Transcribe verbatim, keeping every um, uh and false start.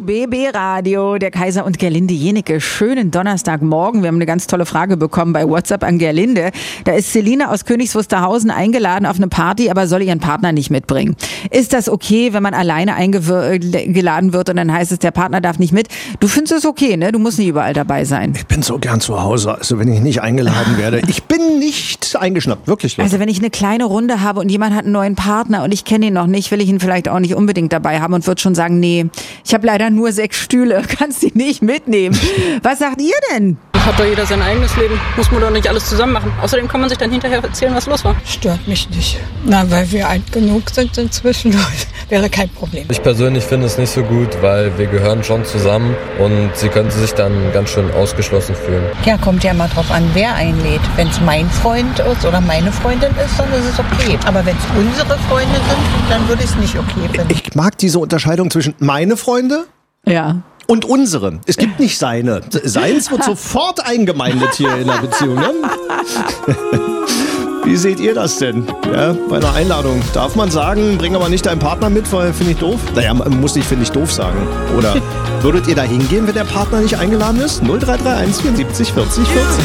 B B Radio, der Kaiser und Gerlinde Jenecke. Schönen Donnerstagmorgen. Wir haben eine ganz tolle Frage bekommen bei WhatsApp an Gerlinde. Da ist Celine aus Königs Wusterhausen eingeladen auf eine Party, aber soll ihren Partner nicht mitbringen. Ist das okay, wenn man alleine eingeladen wird und dann heißt es, der Partner darf nicht mit? Du findest es okay, ne? Du musst nicht überall dabei sein. Ich bin so gern zu Hause, also wenn ich nicht eingeladen werde. Ich bin nicht eingeschnappt, wirklich. Leute. Also wenn ich eine kleine Runde habe und jemand hat einen neuen Partner und ich kenne ihn noch nicht, will ich ihn vielleicht auch nicht unbedingt dabei haben und würde schon sagen, nee, ich habe leider nur sechs Stühle, kannst die nicht mitnehmen. Was sagt ihr denn? Hat doch jeder sein eigenes Leben. Muss man doch nicht alles zusammen machen. Außerdem kann man sich dann hinterher erzählen, was los war. Stört mich nicht. Na, weil wir alt genug sind inzwischen, wäre kein Problem. Ich persönlich finde es nicht so gut, weil wir gehören schon zusammen und sie könnte sich dann ganz schön ausgeschlossen fühlen. Ja, kommt ja mal drauf an, wer einlädt. Wenn es mein Freund ist oder meine Freundin ist, dann ist es okay. Aber wenn es unsere Freunde sind, dann würde ich es nicht okay finden. Ich mag diese Unterscheidung zwischen meine Freunde Ja. und unsere. Es gibt nicht seine. Seins wird sofort eingemeindet hier in der Beziehung. Ne? Wie seht ihr das denn? Ja, bei einer Einladung darf man sagen, bring aber nicht deinen Partner mit, weil finde ich doof. Naja, man muss nicht finde ich doof sagen. Oder würdet ihr da hingehen, wenn der Partner nicht eingeladen ist? null drei drei eins vierundsiebzig vierzig vierzig